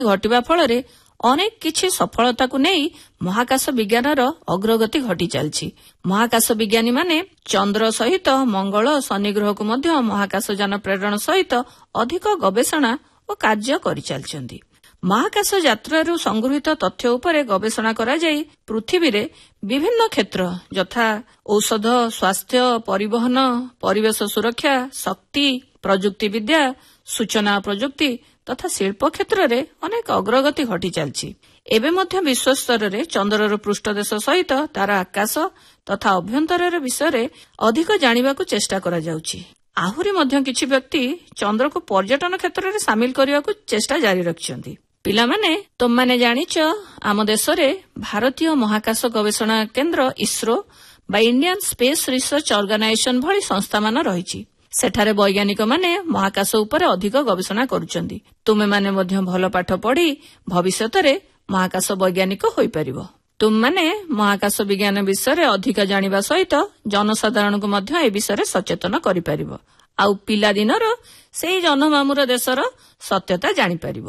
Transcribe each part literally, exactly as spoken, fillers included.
ଘଟିବା ଫଳରେ ଅନେକ କିଛି ସଫଳତାକୁ ନେଇ ମହାକାଶ ବିଜ୍ଞାନର ଅଗ୍ରଗତି ଘଟି ଚାଲିଛି। ମହାକାଶ ବିଜ୍ଞାନୀମାନେ ଚନ୍ଦ୍ର ସହିତ ମଙ୍ଗଳ, ଶନି ଗ୍ରହକୁ ମଧ୍ୟ ମହାକାଶଯାନ ପ୍ରେରଣ ସହିତ ଅଧିକ ଗବେଷଣା ଓ କାର୍ଯ୍ୟ କରିଚାଲିଛନ୍ତି। ମହାକାଶ ଯାତ୍ରାରୁ ସଂଗୃହୀତ ତଥ୍ୟ ଉପରେ ଗବେଷଣା କରାଯାଇ ପୃଥିବୀରେ ବିଭିନ୍ନ କ୍ଷେତ୍ର ଯଥା ଔଷଧ, ସ୍ୱାସ୍ଥ୍ୟ, ପରିବହନ, ପରିବେଶ ସୁରକ୍ଷା, ଶକ୍ତି, ପ୍ରଯୁକ୍ତିବିଦ୍ୟା, ସୂଚନା ପ୍ରଯୁକ୍ତି ତଥା ଶିଳ୍ପ କ୍ଷେତ୍ରରେ ଅନେକ ଅଗ୍ରଗତି ଘଟି ଚାଲିଛି। ଏବେ ମଧ୍ୟ ବିଶ୍ୱସ୍ତରରେ ଚନ୍ଦ୍ରର ପୃଷ୍ଠଦେଶ ସହିତ ତାର ଆକାଶ ତଥା ଅଭ୍ୟନ୍ତରର ବିଷୟରେ ଅଧିକ ଜାଣିବାକୁ ଚେଷ୍ଟା କରାଯାଉଛି। ଆହୁରି ମଧ୍ୟ କିଛି ବ୍ୟକ୍ତି ଚନ୍ଦ୍ରକୁ ପର୍ଯ୍ୟଟନ କ୍ଷେତ୍ରରେ ସାମିଲ କରିବାକୁ ଚେଷ୍ଟା ଜାରି ରଖିଛନ୍ତି। ପିଲାମାନେ, ତମମାନେ ଜାଣିଛ ଆମ ଦେଶରେ ଭାରତୀୟ ମହାକାଶ ଗବେଷଣା କେନ୍ଦ୍ର ଇସ୍ରୋ ବା ଇଣ୍ଡିଆନ ସ୍ପେସ୍ ରିସର୍ଚ୍ଚ ଅର୍ଗାନାଇଜେସନ ଭଳି ସଂସ୍ଥାମାନ ରହିଛି। ସେଠାରେ ବୈଜ୍ଞାନିକମାନେ ମହାକାଶ ଉପରେ ଅଧିକ ଗବେଷଣା କରୁଛନ୍ତି। ତୁମେମାନେ ମଧ୍ୟ ଭଲ ପାଠ ପଢ଼ି ଭବିଷ୍ୟତରେ ମହାକାଶ ବୈଜ୍ଞାନିକ ହୋଇପାରିବ। ତୁମମାନେ ମହାକାଶ ବିଜ୍ଞାନ ବିଷୟରେ ଅଧିକ ଜାଣିବା ସହିତ ଜନସାଧାରଣଙ୍କୁ ମଧ୍ୟ ଏ ବିଷୟରେ ସଚେତନ କରିପାରିବ। ଆଉ ପିଲାଦିନର ସେହି ଜହ୍ନମାମୁଁର ଦେଶର ସତ୍ୟତା ଜାଣିପାରିବ।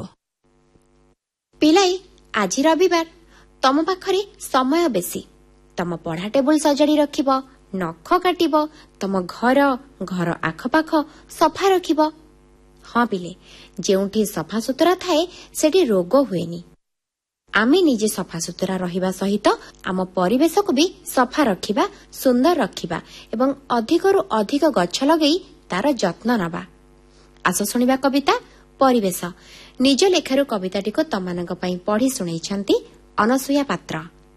ପିଲାଏ, ଆଜି ରବିବାର, ତମ ପାଖରେ ସମୟ ବେଶୀ। ତମ ପଢା ଟେବୁଲ ସଜାଡ଼ି ରଖିବ, ନଖ କାଟିବ, ତମ ଘର ଘର ଆଖପାଖ ସଫା ରଖିବ। ହଁ ପିଲେ, ଯେଉଁଠି ସଫାସୁତୁରା ଥାଏ ସେଠି ରୋଗ ହୁଏନି। ଆମେ ନିଜେ ସଫାସୁତୁରା ରହିବା ସହିତ ଆମ ପରିବେଶକୁ ବି ସଫା ରଖିବା, ସୁନ୍ଦର ରଖିବା ଏବଂ ଅଧିକରୁ ଅଧିକ ଗଛ ଲଗାଇ ତାର ଯତ୍ନ ନେବା। ଆସ ଶୁଣିବା କବିତା ପରିବେଶ। ନିଜ ଲେଖାରୁ କବିତାଟିକୁ ତମମାନଙ୍କ ପାଇଁ ପଢ଼ି ଶୁଣାଇଛନ୍ତି ଅନସୂୟା ପାତ୍ର।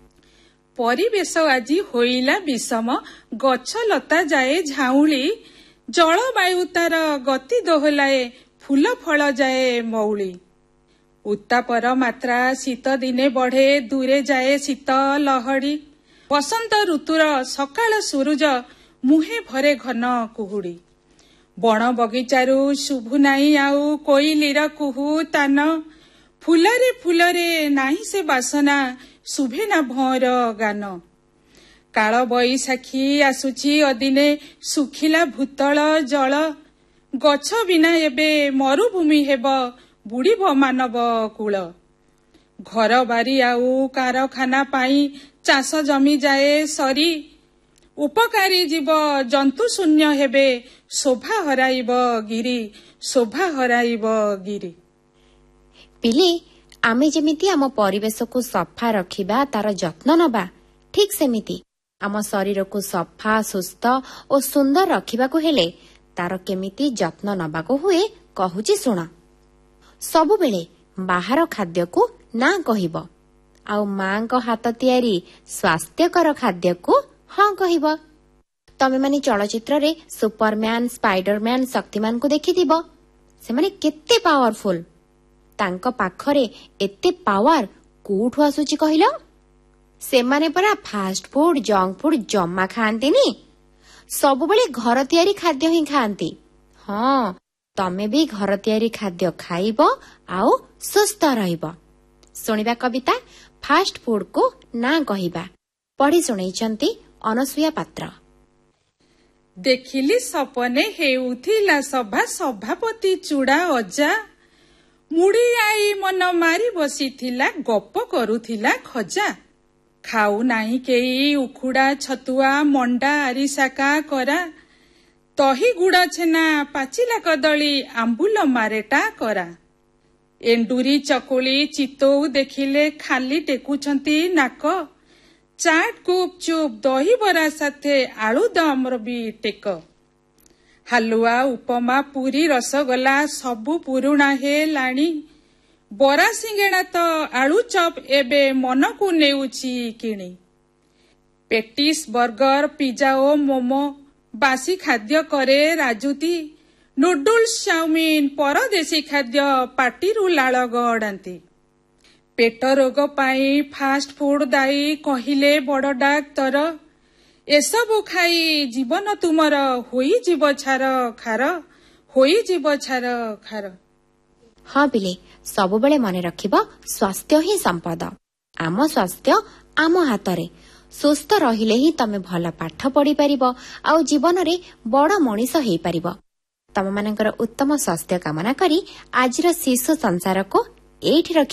ପରିବେଶ ଆଜି ହୋଇଲା ବିଷମ, ଗଛ ଲତା ଯାଏ ଝାଉଁଳି, ଜଳବାୟୁ ତାର ଗତି ଦୋହଲାଏ, ଫୁଲ ଫଳ ଯାଏ ମଉଳି। ଉତ୍ତାପର ମାତ୍ରା ଶୀତ ଦିନେ ବଢ଼େ, ଦୂରେ ଯାଏ ଶୀତ ଲହଡ଼ି। ବସନ୍ତ ଋତୁର ସକାଳ ସୁରୁଜ, ମୁହେଁ ଭରେ ଘନ କୁହୁଡ଼ି। ବଣ ବଗିଚାରୁ ଶୁଭୁ ନାହିଁ ଆଉ କୋଇଲିର କୁହୁ ତାନ, ଫୁଲରେ ଫୁଲରେ ନାହିଁ ସେ ବାସନା, ଶୁଭେ ନା ଭଅଁର ଗାନ। କାଳ ବୈଶାଖୀ ଆସୁଛି ଅଦିନେ, ଶୁଖିଲା ଭୂତଳ ଜଳ, ଗଛ ବିନା ଏବେ ମରୁଭୂମି ହେବ, ବୁଡ଼ିବ ମାନବ କୂଳ। ଘର ବାରି ଆଉ କାରଖାନା ପାଇଁ ଚାଷ ଜମି ଯାଏ ସରି, ଉପକାରୀ ଜୀବ ଜନ୍ତୁ ଶୂନ୍ୟ ହେବେ, ଶୋଭା ହରାଇବ ଗିରି, ଶୋଭା ହରାଇବ ଗିରି। ପିଲେ, ଆମେ ଯେମିତି ଆମ ପରିବେଶକୁ ସଫା ରଖିବା, ତାର ଯତ୍ନ ନେବା, ଠିକ୍ ସେମିତି ଆମ ଶରୀରକୁ ସଫା, ସୁସ୍ଥ ଓ ସୁନ୍ଦର ରଖିବାକୁ ହେଲେ ତାର କେମିତି ଯତ୍ନ ନେବାକୁ ହୁଏ କହୁଛି ଶୁଣ। ସବୁବେଳେ ବାହାର ଖାଦ୍ୟକୁ ନା କହିବ, ଆଉ ମାଙ୍କ ହାତ ତିଆରି ସ୍ୱାସ୍ଥ୍ୟକର ଖାଦ୍ୟକୁ ହଁ କହିବ। ତମେମାନେ ଚଳଚ୍ଚିତ୍ରରେ ସୁପରମ୍ୟାନ, ସ୍ପାଇଡରମ୍ୟାନ, ଶକ୍ତିମାନଙ୍କୁ ଦେଖିଥିବ। ସେମାନେ କେତେ ପାୱାରଫୁଲ। ତାଙ୍କ ପାଖରେ ଏତେ ପାୱାର କୋଉଠୁ ଆସୁଛି କହିଲ? ସେମାନେ ପରା ଫାଷ୍ଟ ଫୁଡ, ଜଙ୍କ ଫୁଡ ଜମା ଖାଆନ୍ତିନି। ସବୁବେଳେ ଘର ତିଆରି ଖାଦ୍ୟ ହିଁ ଖାଆନ୍ତି। ହଁ, ତମେ ବି ଘର ତିଆରି ଖାଦ୍ୟ ଖାଇବ ଆଉ ସୁସ୍ଥ ରହିବ। ଶୁଣିବା କବିତା ଫାଷ୍ଟ ଫୁଡକୁ ନା କହିବା। ପଢ଼ି ଶୁଣାଇଛନ୍ତି ଅନସୂୟା ପାତ୍ର। ଦେଖିଲି ସପନେ ହେଉଥିଲା ସଭା, ସଭାପତି ଚୁଡ଼ା ଅଜା, ମୁଢି ଆଇ ମନ ମାରି ବସିଥିଲା, ଗପ କରୁଥିଲା ଖଜା। ଖାଉ ନାହିଁ କେହି ଉଖୁଡ଼ା ଛତୁଆ, ମଣ୍ଡା ଆରିସା କାକରା, ଦହି ଗୁଡ଼ ଛେନା, ପାଚିଲା କଦଳୀ, ଆମ୍ବୁଲ ମାରେଟା କରା। ଏଣ୍ଡୁରି ଚକୁଳି ଚିତଉ ଦେଖିଲେ ଖାଲି ଟେକୁଛନ୍ତି ନାକ, ଚାଟ୍ ଗୁପଚୁପ୍ ଦହିବରା ସାଥେ ଆଳୁଦମର ବି ଟେକ। ହାଲୁଆ, ଉପମା, ପୁରୀ, ରସଗୋଲା ସବୁ ପୁରୁଣା ହେଲାଣି, ବରା ସିଙ୍ଗେଡ଼ା ତ ଆଳୁ ଚପ୍ ଏବେ ମନକୁ ନେଉଛି କିଣି। ପେଟିସ୍, ବର୍ଗର, ପିଜା ଓ ମୋମୋ ବାସି ଖାଦ୍ୟ କରେ ରାଜୁତି, ନୁଡୁଲ୍ସ, ଚାଉମିନ ପରଦେଶୀ ଖାଦ୍ୟ ପାଟିରୁ ଲାଳ ଗଡ଼ାନ୍ତି। ପେଟ ରୋଗ ପାଇଁ ଫାଷ୍ଟ ଫୁଡ ଦାୟୀ କହିଲେ ବଡ଼ ଡାକ୍ତର, ଏସବୁ ଖାଇ ଜୀବନ ତୁମର ହୋଇଯିବ ଛାର ଖାର, ହୋଇଯିବ ଛାର ଖାର। ହଁ ପିଲେ, ସବୁବେଳେ ମନେ ରଖିବ ସ୍ୱାସ୍ଥ୍ୟ ହିଁ ସମ୍ପଦ। ଆମ ସ୍ୱାସ୍ଥ୍ୟ ଆମ ହାତରେ। ସୁସ୍ଥ ରହିଲେ ହିଁ ତମେ ଭଲ ପାଠ ପଢ଼ିପାରିବ ଆଉ ଜୀବନରେ ବଡ଼ ମଣିଷ ହେଇପାରିବ। ତମମାନଙ୍କର ଉତ୍ତମ ସ୍ୱାସ୍ଥ୍ୟ କାମନା କରି ଆଜିର ଶିଶୁ ସଂସାରକୁ ଏଇଠି ରଖି